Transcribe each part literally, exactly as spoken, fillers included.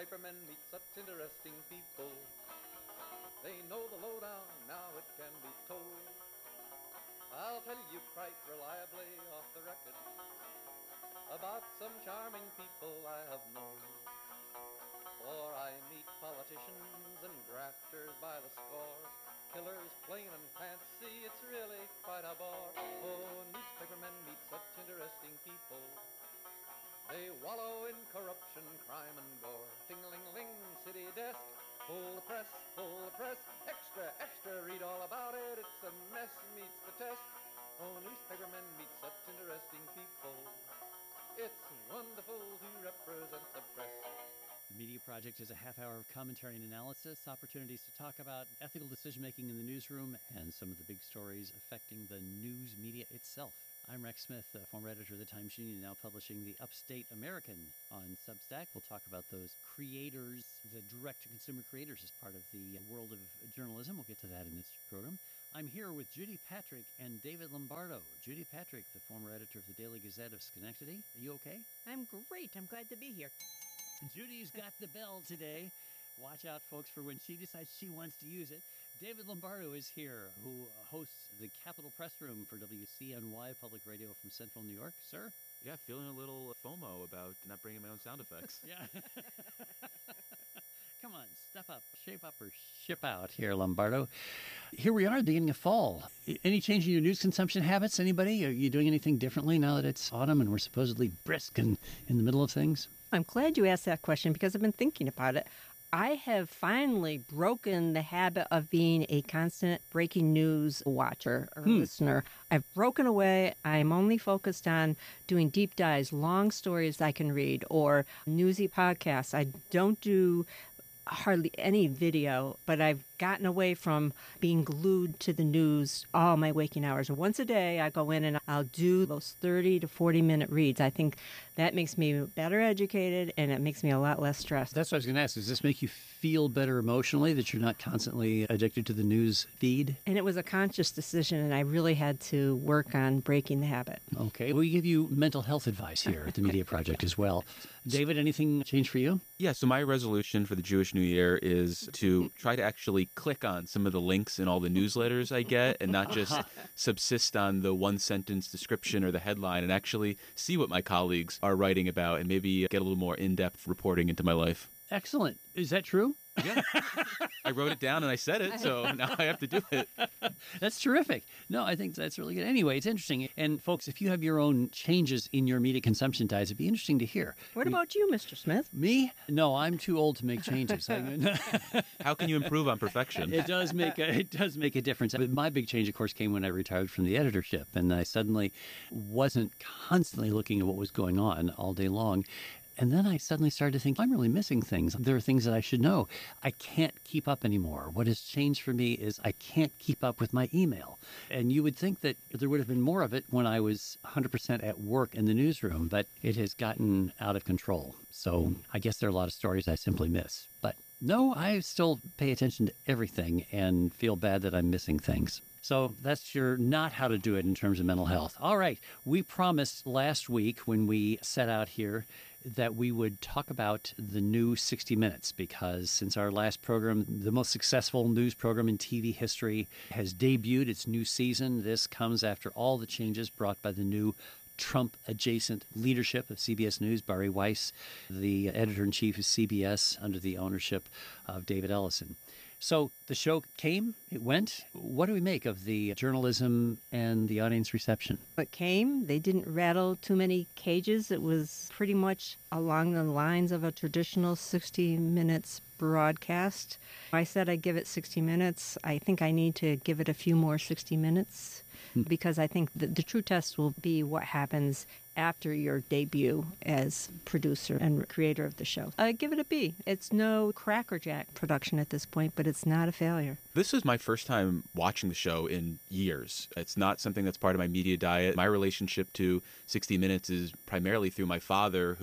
newspapermen meet such interesting people. They know the lowdown, now it can be told. I'll tell you quite reliably off the record about some charming people I have known. For I meet politicians and grafters by the score, killers plain and fancy, it's really quite a bore. Oh, newspapermen meet such interesting people. They wallow in corruption, crime and gore. Ting-a-ling-a-ling, city desk, full the press, full the press. Extra, extra, read all about it, it's a mess, meets the test. Oh, newspapermen meet such interesting people. It's wonderful to represent the press. The Media Project is a half hour of commentary and analysis, opportunities to talk about ethical decision-making in the newsroom and some of the big stories affecting the news media itself. I'm Rex Smith, uh, former editor of the Times Union, now publishing the Upstate American on Substack. We'll talk about those creators, the direct-to-consumer creators as part of the world of journalism. We'll get to that in this program. I'm here with Judy Patrick and David Lombardo. Judy Patrick, the former editor of the Daily Gazette of Schenectady. Are you okay? I'm great. I'm glad to be here. Judy's got the bell today. Watch out, folks, for when she decides she wants to use it. David Lombardo is here, who hosts the Capitol Press Room for W C N Y Public Radio from Central New York. Sir? Yeah, feeling a little FOMO about not bringing my own sound effects. Yeah. Come on, step up, shape up, or ship out here, Lombardo. Here we are at the beginning of fall. Any change in your news consumption habits, anybody? Are you doing anything differently now that it's autumn and we're supposedly brisk and in the middle of things? I'm glad you asked that question because I've been thinking about it. I have finally broken the habit of being a constant breaking news watcher or hmm. listener. I've broken away. I'm only focused on doing deep dives, long stories I can read, or newsy podcasts. I don't do hardly any video, but I've gotten away from being glued to the news all my waking hours. Once a day, I go in and I'll do those thirty to forty minute reads. I think that makes me better educated and it makes me a lot less stressed. That's what I was going to ask. Does this make you feel better emotionally that you're not constantly addicted to the news feed? And it was a conscious decision, and I really had to work on breaking the habit. Okay. We give you mental health advice here at the Media Project as well. David, anything change for you? Yeah, so my resolution for the Jewish New Year is to try to actually click on some of the links in all the newsletters I get and not just subsist on the one-sentence description or the headline and actually see what my colleagues are writing about and maybe get a little more in-depth reporting into my life. Excellent. Is that true? Yeah. I wrote it down and I said it, so now I have to do it. That's terrific. No, I think that's really good. Anyway, it's interesting. And folks, if you have your own changes in your media consumption diets, it'd be interesting to hear. What we, about you, Mister Smith? Me? No, I'm too old to make changes. How can you improve on perfection? It does make a, it does make a difference. But my big change, of course, came when I retired from the editorship, and I suddenly wasn't constantly looking at what was going on all day long. And then I suddenly started to think, I'm really missing things. There are things that I should know. I can't keep up anymore. What has changed for me is I can't keep up with my email. And you would think that there would have been more of it when I was one hundred percent at work in the newsroom, but it has gotten out of control. So I guess there are a lot of stories I simply miss. But no, I still pay attention to everything and feel bad that I'm missing things. So that's your not how to do it in terms of mental health. All right. We promised last week when we set out here that we would talk about the new sixty minutes because since our last program, the most successful news program in T V history has debuted its new season. This comes after all the changes brought by the new Trump-adjacent leadership of C B S News, Bari Weiss, the editor-in-chief of C B S under the ownership of David Ellison. So the show came, it went. What do we make of the journalism and the audience reception? It came. They didn't rattle too many cages. It was pretty much along the lines of a traditional sixty minutes broadcast. I said I'd give it sixty minutes. I think I need to give it a few more sixty minutes because I think the, the true test will be what happens after your debut as producer and creator of the show. I give it a B. It's no crackerjack production at this point, but it's not a failure. This is my first time watching the show in years. It's not something that's part of my media diet. My relationship to sixty minutes is primarily through my father, who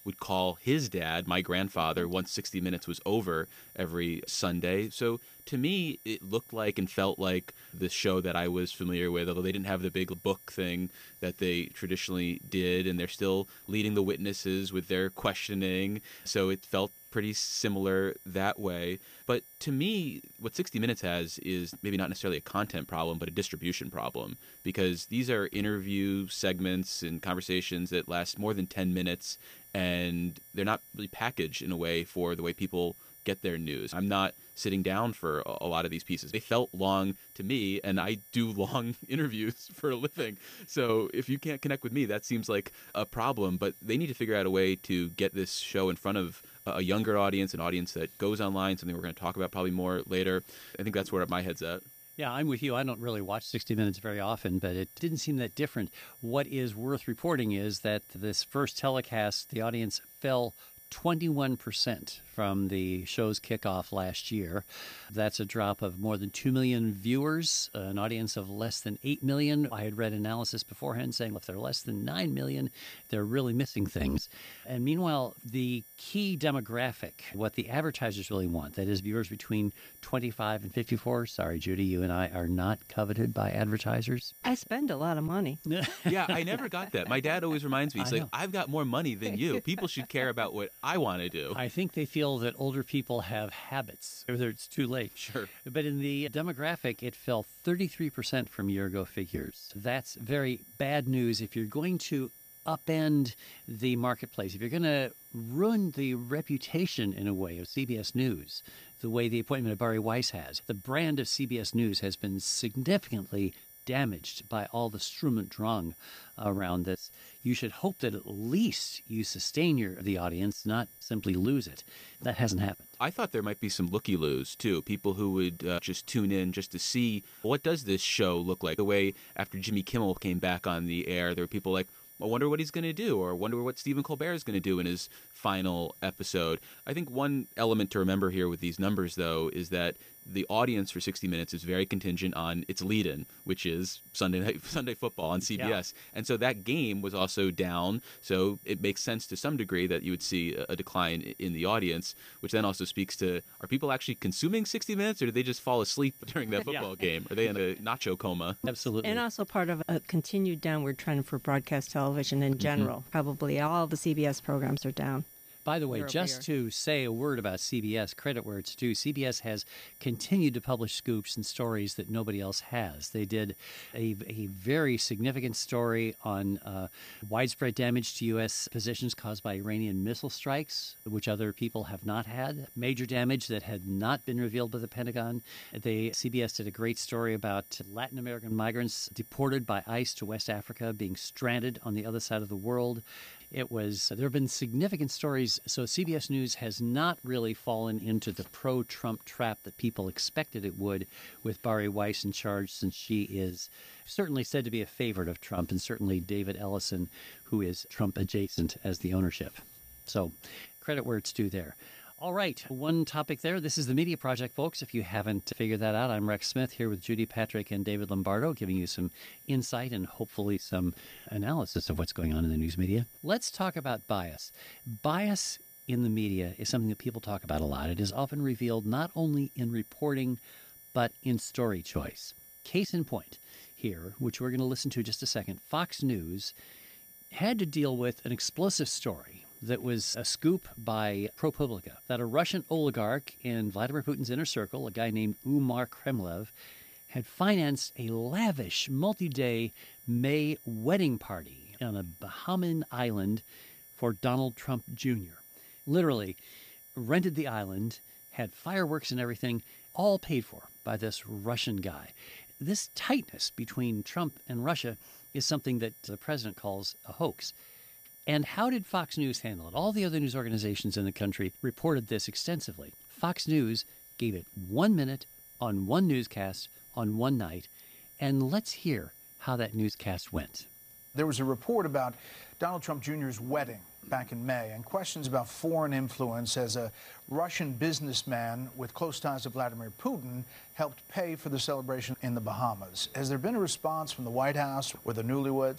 would call his dad, my grandfather, once sixty minutes was over every Sunday. So to me, it looked like and felt like the show that I was familiar with, although they didn't have the big book thing that they traditionally did, and they're still leading the witnesses with their questioning. So it felt pretty similar that way. But to me, what sixty minutes has is maybe not necessarily a content problem, but a distribution problem, because these are interview segments and conversations that last more than ten minutes, and they're not really packaged in a way for the way people get their news. I'm not sitting down for a lot of these pieces. They felt long to me, and I do long interviews for a living. So if you can't connect with me, that seems like a problem. But they need to figure out a way to get this show in front of a younger audience, an audience that goes online, something we're going to talk about probably more later. I think that's where my head's at. Yeah, I'm with you. I don't really watch sixty minutes very often, but it didn't seem that different. What is worth reporting is that this first telecast, the audience fell twenty-one percent from the show's kickoff last year. That's a drop of more than two million viewers, an audience of less than eight million. I had read analysis beforehand saying if they're less than nine million, they're really missing things. And meanwhile, the key demographic, what the advertisers really want, that is viewers between twenty-five and fifty-four. Sorry, Judy, you and I are not coveted by advertisers. I spend a lot of money. Yeah, I never got that. My dad always reminds me, he's I like, know. I've got more money than you. People should care about what I want to do. I think they feel that older people have habits, whether it's too late. Sure. But in the demographic, it fell thirty-three percent from year-ago figures. That's very bad news if you're going to upend the marketplace, if you're going to ruin the reputation in a way of C B S News, the way the appointment of Bari Weiss has. The brand of C B S News has been significantly damaged by all the Sturm und Drang around this. You should hope that at least you sustain your the audience, not simply lose it. That hasn't happened. I thought there might be some looky-loos, too, people who would uh, just tune in just to see, what does this show look like? The way after Jimmy Kimmel came back on the air, there were people like, I wonder what he's going to do, or I wonder what Stephen Colbert is going to do in his final episode. I think one element to remember here with these numbers, though, is that the audience for sixty minutes is very contingent on its lead-in, which is Sunday night Sunday football on C B S. Yeah. And so that game was also down, so it makes sense to some degree that you would see a decline in the audience, which then also speaks to, are people actually consuming sixty minutes, or did they just fall asleep during that football yeah. game? Are they in a nacho coma? Absolutely. And also part of a continued downward trend for broadcast television in general. Mm-hmm. Probably all the C B S programs are down. By the way, just to say a word about C B S, credit where it's due, C B S has continued to publish scoops and stories that nobody else has. They did a, a very significant story on uh, widespread damage to U S positions caused by Iranian missile strikes, which other people have not had. Major damage that had not been revealed by the Pentagon. They, C B S did a great story about Latin American migrants deported by ICE to West Africa, being stranded on the other side of the world. It was, there have been significant stories, so C B S News has not really fallen into the pro-Trump trap that people expected it would with Bari Weiss in charge, since she is certainly said to be a favorite of Trump, and certainly David Ellison, who is Trump adjacent as the ownership. So credit where it's due there. All right, one topic there. This is the Media Project, folks. If you haven't figured that out, I'm Rex Smith here with Judy Patrick and David Lombardo, giving you some insight and hopefully some analysis of what's going on in the news media. Let's talk about bias. Bias in the media is something that people talk about a lot. It is often revealed not only in reporting, but in story choice. Case in point here, which we're going to listen to in just a second, Fox News had to deal with an explosive story that was a scoop by ProPublica, that a Russian oligarch in Vladimir Putin's inner circle, a guy named Umar Kremlev, had financed a lavish multi-day May wedding party on a Bahamian island for Donald Trump Junior Literally rented the island, had fireworks and everything, all paid for by this Russian guy. This tightness between Trump and Russia is something that the president calls a hoax. And how did Fox News handle it? All the other news organizations in the country reported this extensively. Fox News gave it one minute on one newscast on one night. And let's hear how that newscast went. There was a report about Donald Trump Junior's wedding back in May and questions about foreign influence as a Russian businessman with close ties to Vladimir Putin helped pay for the celebration in the Bahamas. Has there been a response from the White House or the newlyweds?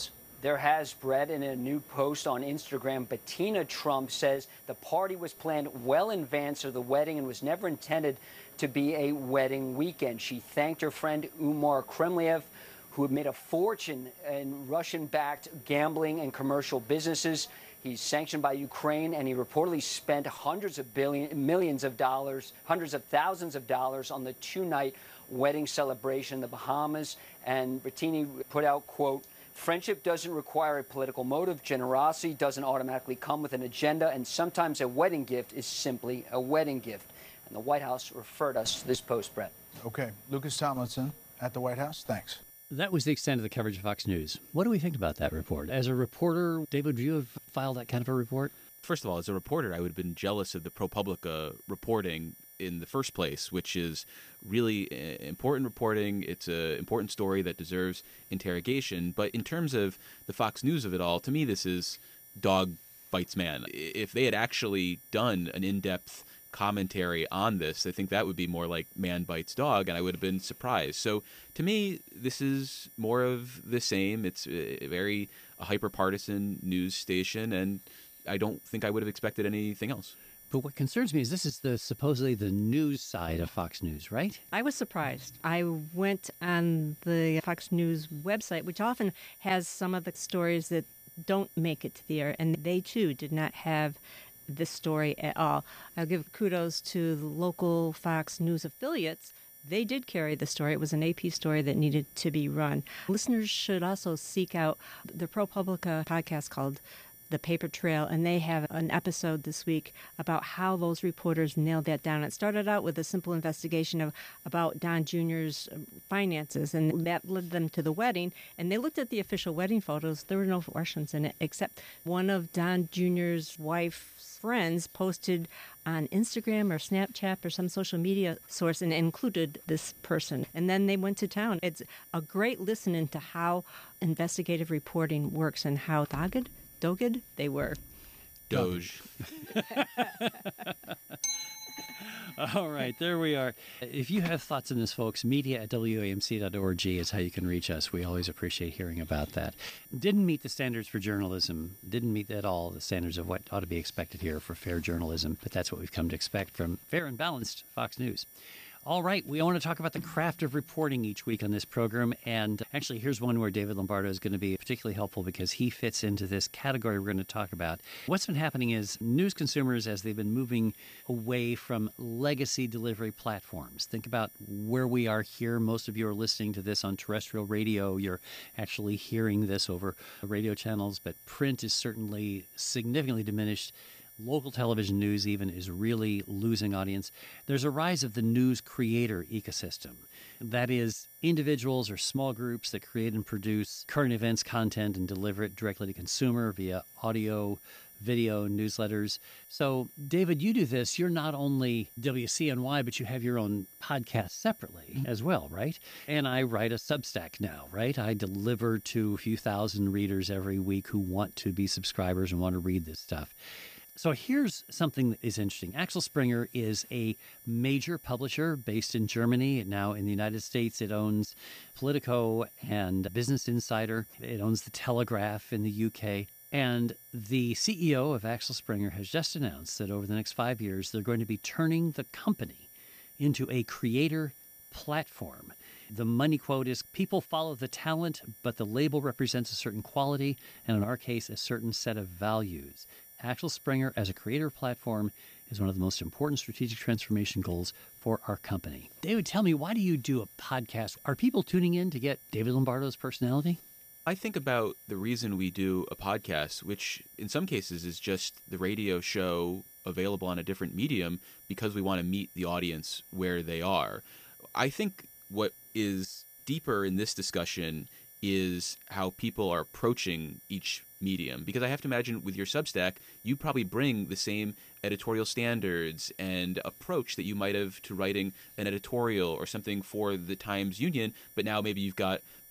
There has, Brett, in a new post on Instagram, Bettina Trump says the party was planned well in advance of the wedding and was never intended to be a wedding weekend. She thanked her friend Umar Kremliev, who had made a fortune in Russian-backed gambling and commercial businesses. He's sanctioned by Ukraine, and he reportedly spent hundreds of billion, millions of dollars, hundreds of thousands of dollars on the two-night wedding celebration in the Bahamas. And Bettini put out, quote, "Friendship doesn't require a political motive. Generosity doesn't automatically come with an agenda. And sometimes a wedding gift is simply a wedding gift." And the White House referred us to this post, Brett. Okay. Lucas Tomlinson at the White House. Thanks. That was the extent of the coverage of Fox News. What do we think about that report? As a reporter, David, would you have filed that kind of a report? First of all, as a reporter, I would have been jealous of the ProPublica reporting in the first place, which is really important reporting. It's an important story that deserves interrogation. But in terms of the Fox News of it all, to me, this is dog bites man. If they had actually done an in-depth commentary on this, I think that would be more like man bites dog, and I would have been surprised. So to me, this is more of the same. It's a very a hyper-partisan news station, and I don't think I would have expected anything else. But what concerns me is this is the supposedly the news side of Fox News, right? I was surprised. I went on the Fox News website, which often has some of the stories that don't make it to the air, and they too did not have this story at all. I'll give kudos to the local Fox News affiliates. They did carry the story. It was an A P story that needed to be run. Listeners should also seek out the ProPublica podcast called The Paper Trail, and they have an episode this week about how those reporters nailed that down. It started out with a simple investigation of about Don Junior's finances, and that led them to the wedding. And they looked at the official wedding photos. There were no Russians in it, except one of Don Junior's wife's friends posted on Instagram or Snapchat or some social media source and included this person. And then they went to town. It's a great listen into how investigative reporting works and how dogged Dogged they were. Doge. All right, there we are. If you have thoughts on this, folks, media at W A M C dot org is how you can reach us. We always appreciate hearing about that. Didn't meet the standards for journalism. Didn't meet at all the standards of what ought to be expected here for fair journalism. But that's what we've come to expect from fair and balanced Fox News. All right, we want to talk about the craft of reporting each week on this program. And actually, here's one where David Lombardo is going to be particularly helpful because he fits into this category we're going to talk about. What's been happening is news consumers, as they've been moving away from legacy delivery platforms. Think about where we are here. Most of you are listening to this on terrestrial radio. You're actually hearing this over radio channels, but print is certainly significantly diminished. Local television news even is really losing audience. There's a rise of the news creator ecosystem. That is, individuals or small groups that create and produce current events content and deliver it directly to consumer via audio, video, newsletters. So, David, you do this. You're not only W C N Y, but you have your own podcast separately as well, right? And I write a Substack now, right? I deliver to a few thousand readers every week who want to be subscribers and want to read this stuff. So here's something that is interesting. Axel Springer is a major publisher based in Germany. Now in the United States, it owns Politico and Business Insider. It owns The Telegraph in the U K. And the C E O of Axel Springer has just announced that over the next five years, they're going to be turning the company into a creator platform. The money quote is, people follow the talent, but the label represents a certain quality, and in our case, a certain set of values. Axel Springer as a creator platform is one of the most important strategic transformation goals for our company. David, tell me, why do you do a podcast? Are people tuning in to get David Lombardo's personality? I think about the reason we do a podcast, which in some cases is just the radio show available on a different medium because we want to meet the audience where they are. I think what is deeper in this discussion is how people are approaching each medium. Because I have to imagine with your Substack, you probably bring the same editorial standards and approach that you might have to writing an editorial or something for the Times Union, but now maybe you've got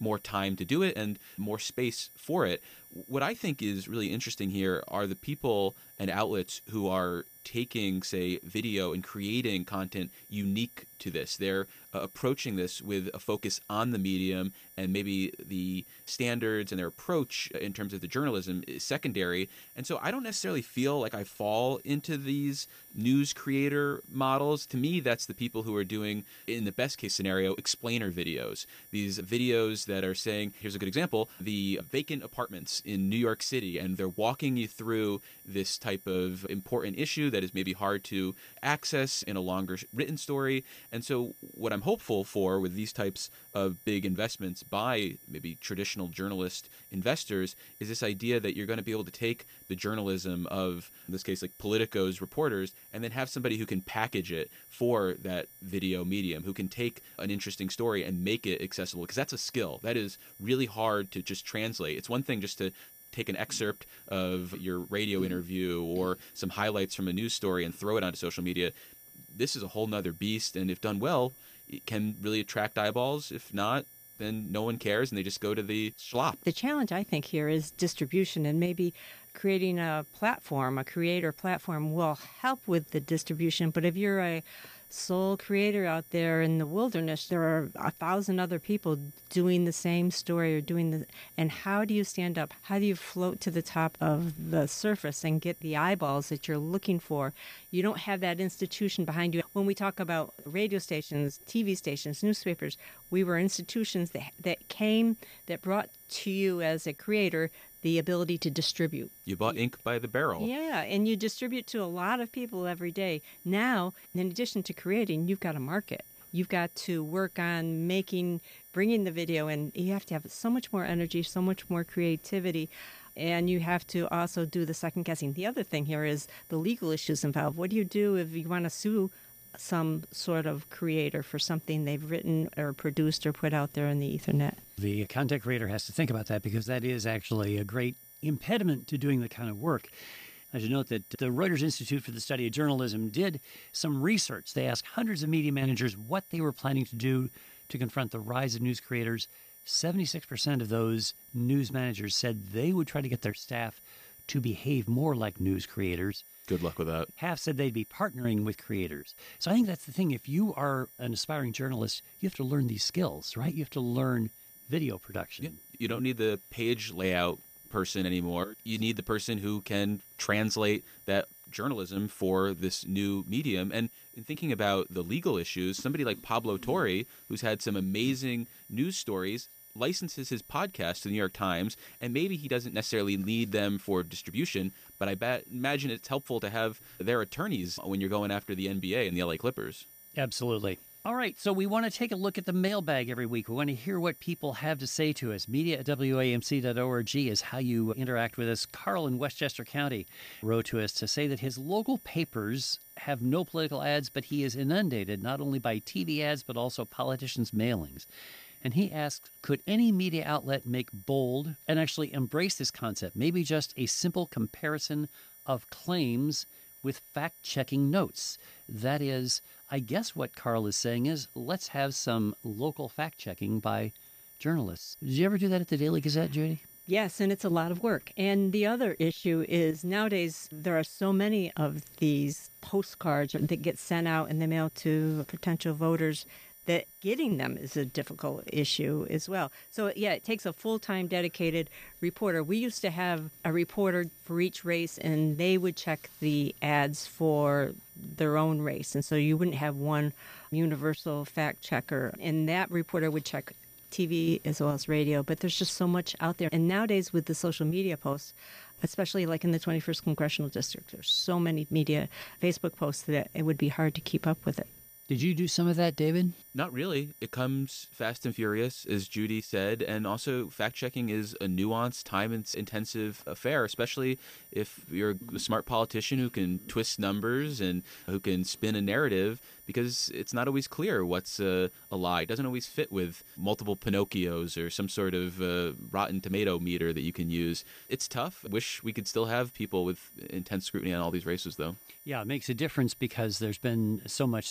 more time to do it and more space for it. What I think is really interesting here are the people and outlets who are taking, say, video and creating content unique to this. They're uh, approaching this with a focus on the medium, and maybe the standards and their approach in terms of the journalism is secondary. And so I don't necessarily feel like I fall into these news creator models. To me, that's the people who are doing, in the best case scenario, explainer videos. These videos that are saying, here's a good example, the vacant apartments in New York City, and they're walking you through this type of important issue that is maybe hard to access in a longer written story. And so what I'm hopeful for with these types of big investments by maybe traditional journalist investors is this idea that you're going to be able to take the journalism of, in this case, like Politico's reporters, and then have somebody who can package it for that video medium, who can take an interesting story and make it accessible, because that's a skill. That is really hard to just translate. It's one thing just to take an excerpt of your radio interview or some highlights from a news story and throw it onto social media. This is a whole nother beast, and if done well, it can really attract eyeballs. If not, then no one cares, and they just go to the schlop. The challenge, I think, here is distribution, and maybe creating a platform, a creator platform will help with the distribution. But if you're a sole creator out there in the wilderness, there are a thousand other people doing the same story or doing the, and how do you stand up? How do you float to the top of the surface and get the eyeballs that you're looking for? You don't have that institution behind you. When we talk about radio stations, T V stations, newspapers, we were institutions that that came, that brought to you as a creator the ability to distribute. You bought ink by the barrel. Yeah, and you distribute to a lot of people every day. Now, in addition to creating, you've got to market. You've got to work on making, bringing the video in. You have to have so much more energy, so much more creativity, and you have to also do the second guessing. The other thing here is the legal issues involved. What do you do if you want to sue some sort of creator for something they've written or produced or put out there in the Ethernet? The content creator has to think about that, because that is actually a great impediment to doing the kind of work. I should note that the Reuters Institute for the Study of Journalism did some research. They asked hundreds of media managers what they were planning to do to confront the rise of news creators. seventy-six percent of those news managers said they would try to get their staff to behave more like news creators. Good luck with that. Half said they'd be partnering with creators. So I think that's the thing. If you are an aspiring journalist, you have to learn these skills, right? You have to learn video production. Yeah. You don't need the page layout person anymore. You need the person who can translate that journalism for this new medium. And in thinking about the legal issues, somebody like Pablo Torre, who's had some amazing news stories, licenses his podcast to the New York Times, and maybe he doesn't necessarily need them for distribution, but I bet, imagine it's helpful to have their attorneys when you're going after the N B A and the L A Clippers. Absolutely. All right, so we want to take a look at the mailbag every week. We want to hear what people have to say to us. Media at W A M C dot org is how you interact with us. Carl in Westchester County wrote to us to say that his local papers have no political ads, but he is inundated not only by T V ads, but also politicians' mailings. And he asked, could any media outlet make bold and actually embrace this concept? Maybe just a simple comparison of claims with fact-checking notes. That is, I guess what Carl is saying is, let's have some local fact-checking by journalists. Did you ever do that at the Daily Gazette, Judy? Yes, and it's a lot of work. And the other issue is nowadays there are so many of these postcards that get sent out in the mail to potential voters that getting them is a difficult issue as well. So, yeah, it takes a full-time dedicated reporter. We used to have a reporter for each race, and they would check the ads for their own race. And so you wouldn't have one universal fact checker. And that reporter would check T V as well as radio. But there's just so much out there. And nowadays with the social media posts, especially like in the twenty-first Congressional District, there's so many media Facebook posts that it would be hard to keep up with it. Did you do some of that, David? Not really. It comes fast and furious, as Judy said, and also fact-checking is a nuanced, time-intensive affair, especially if you're a smart politician who can twist numbers and who can spin a narrative, because it's not always clear what's a, a lie. It doesn't always fit with multiple Pinocchios or some sort of uh, rotten tomato meter that you can use. It's tough. Wish we could still have people with intense scrutiny on all these races, though. Yeah, it makes a difference because there's been so much staff reduction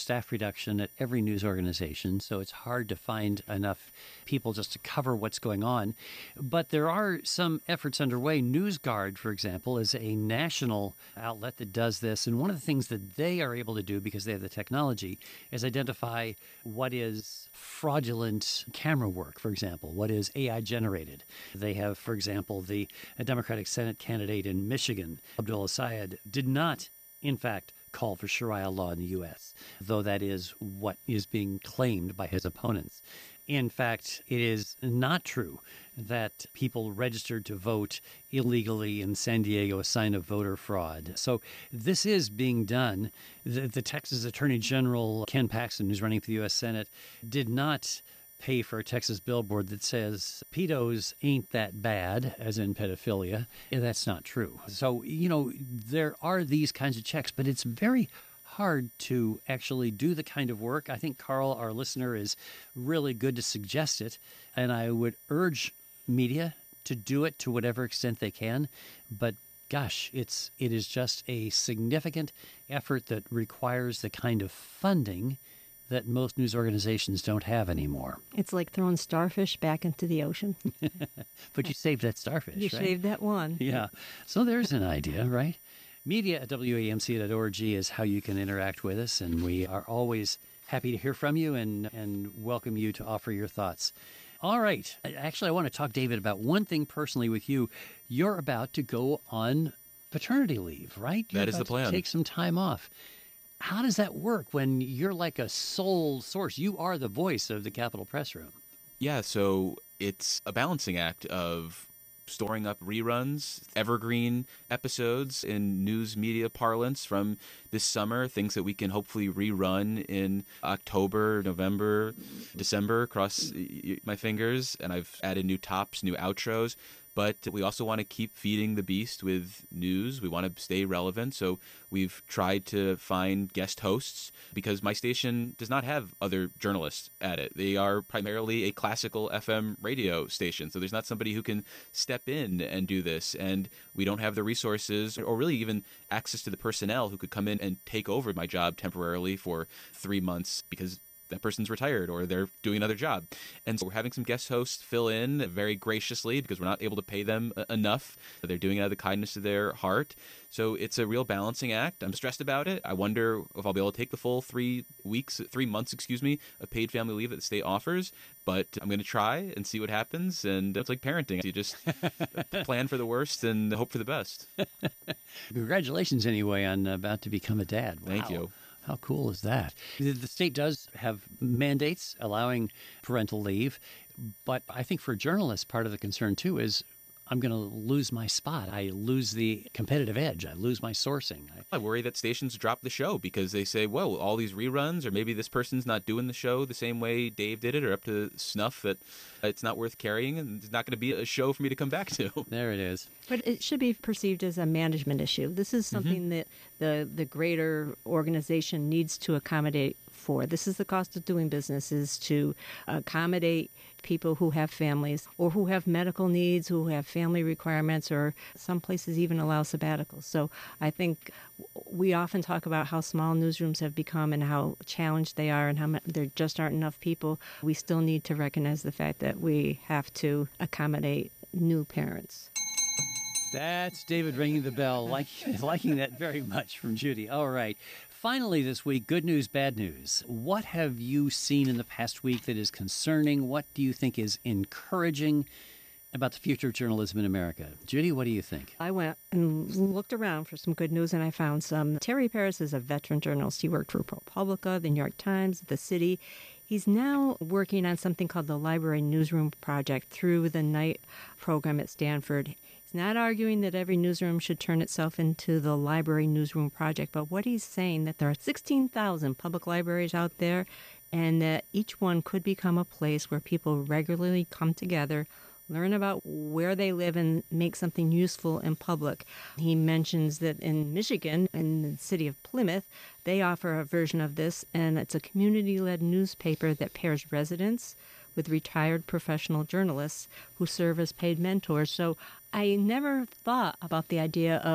reduction at every news organization, so it's hard to find enough people just to cover what's going on. But there are some efforts underway. NewsGuard, for example, is a national outlet that does this, and one of the things that they are able to do, because they have the technology, is identify what is fraudulent camera work, for example, what is A I generated. They have, for example, the Democratic Senate candidate in Michigan, Abdullah Syed, did not, in fact, call for Sharia law in the U S, though that is what is being claimed by his opponents. In fact, it is not true that people registered to vote illegally in San Diego, a sign of voter fraud. So this is being done. The, the Texas Attorney General, Ken Paxton, who's running for the U S Senate, did not pay for a Texas billboard that says pedos ain't that bad, as in pedophilia. Yeah, that's not true. So, you know, there are these kinds of checks, but it's very hard to actually do the kind of work. I think Carl, our listener, is really good to suggest it, and I would urge media to do it to whatever extent they can. But gosh, it's it is just a significant effort that requires the kind of funding that most news organizations don't have anymore. It's like throwing starfish back into the ocean. But you saved that starfish, You right? saved that one. Yeah. So there's an idea, right? Media at W A M C dot org is how you can interact with us, and we are always happy to hear from you and, and welcome you to offer your thoughts. All right. Actually, I want to talk, David, about one thing personally with you. You're about to go on paternity leave, right? You're That is the about to plan. Take some time off. How does that work when you're like a sole source? You are the voice of the Capitol Press Room. Yeah, so it's a balancing act of storing up reruns, evergreen episodes in news media parlance from this summer, things that we can hopefully rerun in October, November, December, cross my fingers. And I've added new tops, new outros. But we also want to keep feeding the beast with news. We want to stay relevant. So we've tried to find guest hosts because my station does not have other journalists at it. They are primarily a classical F M radio station. So there's not somebody who can step in and do this. And we don't have the resources or really even access to the personnel who could come in and take over my job temporarily for three months because that person's retired or they're doing another job. And so we're having some guest hosts fill in very graciously because we're not able to pay them enough. They're doing it out of the kindness of their heart. So it's a real balancing act. I'm stressed about it. I wonder if I'll be able to take the full three weeks, three months, excuse me, of paid family leave that the state offers. But I'm going to try and see what happens. And it's like parenting. You just plan for the worst and hope for the best. Congratulations, anyway, on about to become a dad. Thank Wow. you. How cool is that? The the state does have mandates allowing parental leave, but I think for journalists, part of the concern, too, is I'm going to lose my spot. I lose the competitive edge. I lose my sourcing. I, I worry that stations drop the show because they say, whoa, all these reruns, or maybe this person's not doing the show the same way Dave did it or up to snuff that it's not worth carrying and it's not going to be a show for me to come back to. there it is. But it should be perceived as a management issue. This is something that the, the greater organization needs to accommodate for. This is the cost of doing business, is to accommodate people who have families or who have medical needs, who have family requirements, or some places even allow sabbaticals. So I think we often talk about how small newsrooms have become and how challenged they are and how there just aren't enough people. We still need to recognize the fact that we have to accommodate new parents. That's David ringing the bell, like, liking that very much from Judy. All right. Finally this week, good news, bad news. What have you seen in the past week that is concerning? What do you think is encouraging about the future of journalism in America? Judy, what do you think? I went and looked around for some good news, and I found some. Terry Paris is a veteran journalist. He worked for ProPublica, the New York Times, The City. He's now working on something called the Library Newsroom Project through the Knight program at Stanford. He's not arguing that every newsroom should turn itself into the Library Newsroom Project, but what he's saying that there are sixteen thousand public libraries out there and that each one could become a place where people regularly come together, learn about where they live, and make something useful in public. He mentions that in Michigan, in the city of Plymouth, they offer a version of this, and it's a community-led newspaper that pairs residents with retired professional journalists who serve as paid mentors. So I never thought about the idea of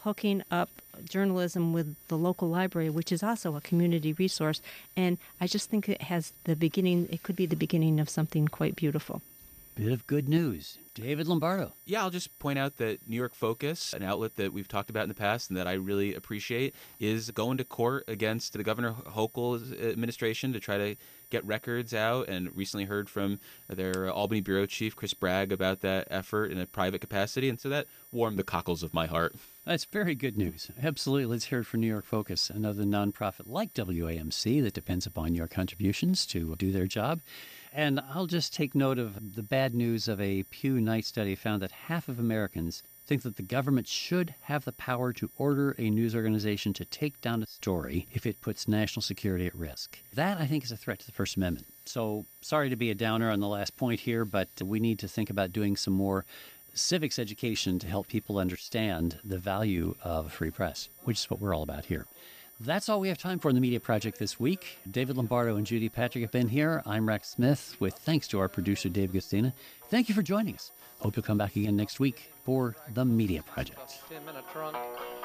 hooking up journalism with the local library, which is also a community resource. And I just think it has the beginning, it could be the beginning of something quite beautiful. Bit of good news. David Lombardo. Yeah, I'll just point out that New York Focus, an outlet that we've talked about in the past and that I really appreciate, is going to court against the Governor Hochul's administration to try to get records out, and recently heard from their Albany bureau chief, Chris Bragg, about that effort in a private capacity, and so that warmed the cockles of my heart. That's very good news. Absolutely. Let's hear it from New York Focus, another nonprofit like W A M C that depends upon your contributions to do their job. And I'll just take note of the bad news of a Pew Knight study found that half of Americans think that the government should have the power to order a news organization to take down a story if it puts national security at risk. That, I think, is a threat to the First Amendment. So sorry to be a downer on the last point here, but we need to think about doing some more civics education to help people understand the value of a free press, which is what we're all about here. That's all we have time for in the Media Project this week. David Lombardo and Judy Patrick have been here. I'm Rex Smith, with thanks to our producer, Dave Gustina. Thank you for joining us. Hope you'll come back again next week for the Media Project. Him in a trunk.